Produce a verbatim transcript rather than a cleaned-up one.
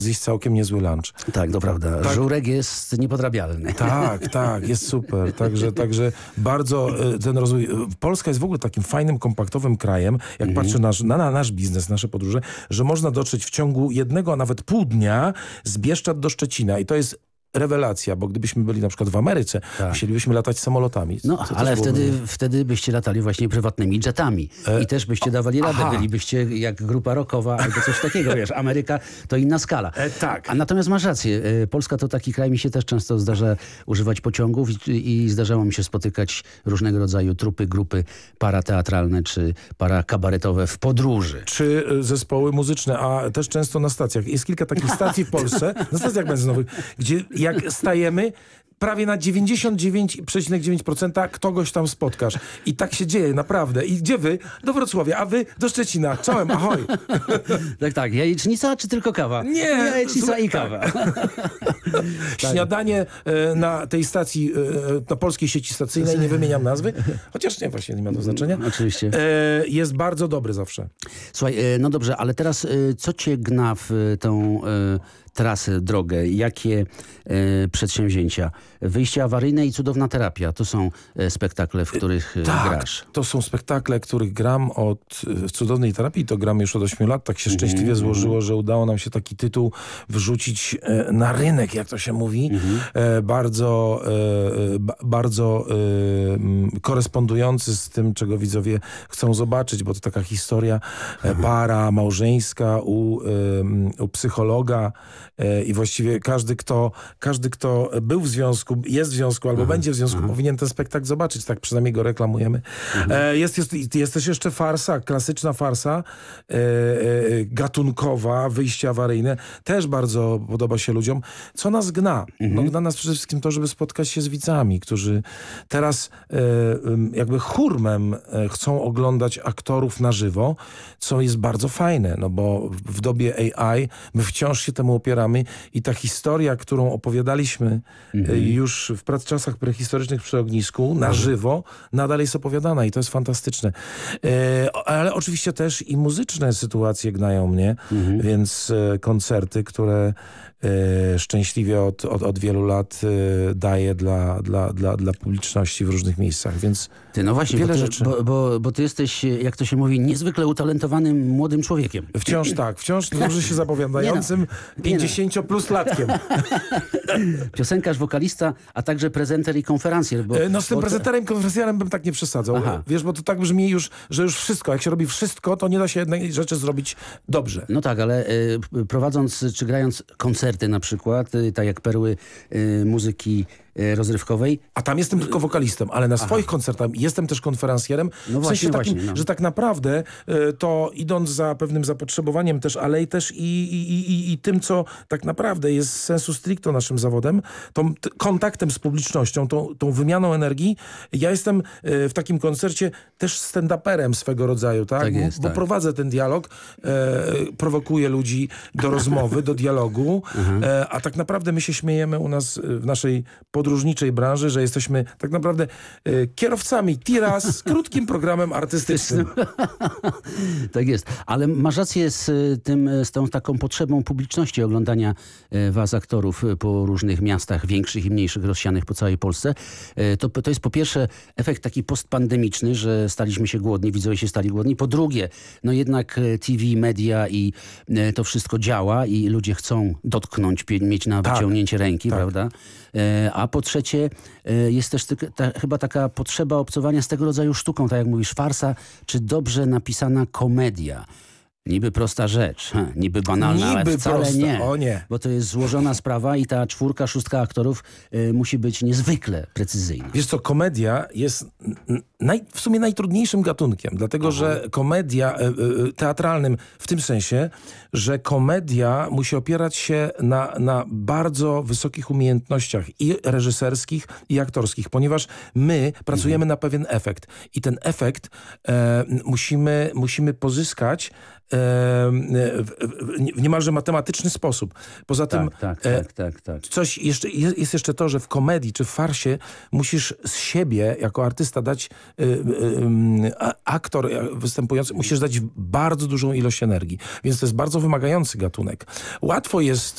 zjeść całkiem niezły lunch. Tak, to prawda. Tak. Żurek jest niepodrabialny. Tak, tak, jest super. Także, także bardzo e, ten rozwój. Polska jest w ogóle takim fajnym, kompaktowym krajem, jak Mhm. patrzę nasz, na, na nasz biznes, nasze podróże, że można dotrzeć w ciągu jednego, a nawet pół dnia z Bieszczad do Szczecina. I to jest rewelacja, bo gdybyśmy byli na przykład w Ameryce, Tak. musielibyśmy latać samolotami. No, Co też ale byłoby- wtedy, wtedy byście latali właśnie prywatnymi jetami. E, I też byście dawali radę. aha. Bylibyście jak grupa rockowa albo coś takiego, wiesz. Ameryka to inna skala. E, tak. A natomiast masz rację. E, Polska to taki kraj, mi się też często zdarza używać pociągów i, i zdarzało mi się spotykać różnego rodzaju trupy, grupy parateatralne czy parakabaretowe w podróży. Czy y, zespoły muzyczne, a też często na stacjach. Jest kilka takich stacji w Polsce, na stacjach benzynowych, gdzie jak stajemy, prawie na dziewięćdziesiąt dziewięć przecinek dziewięć procent kogoś tam spotkasz. I tak się dzieje, naprawdę. I gdzie wy? Do Wrocławia, a wy do Szczecina. Czołem, ahoj. Tak, tak. Jajecznica czy tylko kawa? Nie, Jajecznica słuchaj, i kawa. Śniadanie e, na tej stacji, e, na polskiej sieci stacyjnej, nie wymieniam nazwy, chociaż nie, właśnie nie ma to znaczenia. Oczywiście. E, jest bardzo dobry zawsze. Słuchaj, e, no dobrze, ale teraz e, co cię gna w e, tą e, trasę, drogę? Jakie e, przedsięwzięcia? Wyjście awaryjne i cudowna terapia. To są e, spektakle, w których e, Tak, grasz. to są spektakle, których gram od w cudownej terapii, to gram już od ośmiu lat. Tak się szczęśliwie złożyło, że udało nam się taki tytuł wrzucić e, na rynek, jak to się mówi. E, bardzo e, ba, bardzo e, m, korespondujący z tym, czego widzowie chcą zobaczyć, bo to taka historia e, para małżeńska u, e, m, u psychologa e, i właściwie każdy kto, każdy, kto był w związku, jest w związku albo będzie w związku, powinien ten spektakl zobaczyć. Tak przynajmniej go reklamujemy. E, jest, jest, jest też jeszcze farsa, klasyczna farsa, e, e, gatunkowa, wyjście awaryjne. Też bardzo podoba się ludziom. Co nas gna? No, gna nas przede wszystkim to, żeby spotkać się z widzami, którzy teraz e, em, jakby hurmem e, chcą oglądać aktorów na żywo, co jest bardzo fajne, no bo w w dobie A I my wciąż się temu opieramy i ta historia, którą opowiadaliśmy e, już w prac czasach prehistorycznych przy ognisku, na żywo, nadal jest opowiadana i to jest fantastyczne. E, o- ale oczywiście też i muzyczne sytuacje gnają mnie, więc e, koncerty, które e, szczęśliwie od, od, od wielu lat e, daję dla, dla, dla, dla publiczności w różnych miejscach, więc Ty, no właśnie, wiele bo ty, rzeczy. bo, bo, bo ty jesteś, jak to się mówi, niezwykle utalentowanym młodym człowiekiem. Wciąż tak, wciąż dobrze się zapowiadającym pięćdziesięcio plus latkiem. Piosenkarz, wokalista, a także prezenter i konferencjer. Bo, E, No z tym bo to- prezenterem, konferencjerem bym tak nie przesadzał. Aha. Wiesz, bo to tak brzmi już, że już wszystko, jak się robi wszystko, to nie da się jednej rzeczy zrobić dobrze. No tak, ale y, prowadząc czy grając koncerty na przykład, y, tak jak perły y, muzyki y, rozrywkowej, A tam jestem tylko wokalistą, ale na swoich koncertach jestem też konferencjerem. No w sensie właśnie, takim, właśnie, no. że tak naprawdę e, to idąc za pewnym zapotrzebowaniem też, ale i też i, i, i, i tym, co tak naprawdę jest sensu stricto naszym zawodem, tą t- kontaktem z publicznością, tą, tą wymianą energii. Ja jestem e, w takim koncercie też stand-uperem swego rodzaju, tak? Tak jest, bo, bo tak. prowadzę ten dialog, e, prowokuję ludzi do rozmowy, do dialogu, e, a tak naprawdę my się śmiejemy u nas e, w naszej podróżniczej branży, że jesteśmy tak naprawdę e, kierowcami tira z krótkim programem artystycznym. tak jest. Ale masz rację z y, tym, y, z tą taką potrzebą publiczności oglądania y, was aktorów y, po różnych miastach, większych i mniejszych, rozsianych po całej Polsce. Y, To, to jest po pierwsze efekt taki postpandemiczny, że staliśmy się głodni, widzowie się stali głodni. Po drugie, no jednak y, T V, media i y, to wszystko działa i ludzie chcą dotknąć, pie- mieć na Tak. wyciągnięcie ręki, Tak. prawda? Y, A po trzecie, y, jest też tyk- ta, chyba taka potrzeba obcowania z tego rodzaju sztuką, tak jak mówisz, farsa, czy dobrze napisana komedia. Niby prosta rzecz, ha, niby banalna, ale Niby wcale prosta, nie. o nie. Bo to jest złożona sprawa i ta czwórka, szóstka aktorów y, musi być niezwykle precyzyjna. Wiesz co, komedia jest n- naj, w sumie najtrudniejszym gatunkiem, dlatego że komedia e, e, teatralnym w tym sensie, że komedia musi opierać się na, na bardzo wysokich umiejętnościach i reżyserskich, i aktorskich, ponieważ my pracujemy na pewien efekt i ten efekt e, musimy, musimy pozyskać e, w, w, w niemalże matematyczny sposób. Poza tym Tak, tak, e, tak, tak, tak. coś jeszcze, jest, jest jeszcze to, że w komedii czy w farsie musisz z siebie jako artysta dać, y, y, y, a- aktor występujący, musisz dać bardzo dużą ilość energii. Więc to jest bardzo wymagający gatunek. Łatwo jest